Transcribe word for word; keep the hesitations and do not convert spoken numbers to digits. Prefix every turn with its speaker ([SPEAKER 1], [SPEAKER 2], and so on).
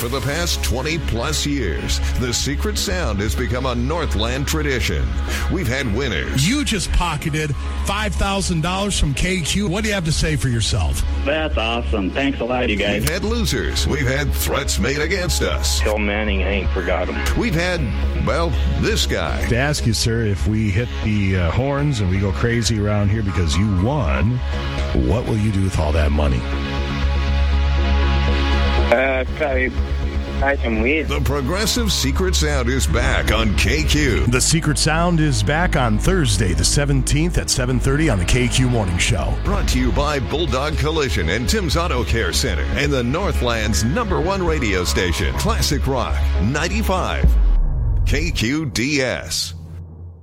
[SPEAKER 1] For the past twenty plus years, the Secret Sound has become a Northland tradition. We've had winners.
[SPEAKER 2] You just pocketed five thousand dollars from K Q. What do you have to say for yourself?
[SPEAKER 3] That's awesome. Thanks a lot, you guys.
[SPEAKER 1] We've had losers. We've had threats made against us.
[SPEAKER 3] Phil Manning, I ain't forgot him.
[SPEAKER 1] We've had, well, this guy.
[SPEAKER 4] To ask you, sir, if we hit the uh, horns and we go crazy around here because you won, what will you do with all that money?
[SPEAKER 3] Uh, probably buy some weed.
[SPEAKER 1] The Progressive Secret Sound is back on K Q.
[SPEAKER 4] The Secret Sound is back on Thursday, the seventeenth at seven thirty on the K Q Morning Show.
[SPEAKER 1] Brought to you by Bulldog Collision and Tim's Auto Care Center and the Northland's number one radio station, Classic Rock ninety-five K Q D S.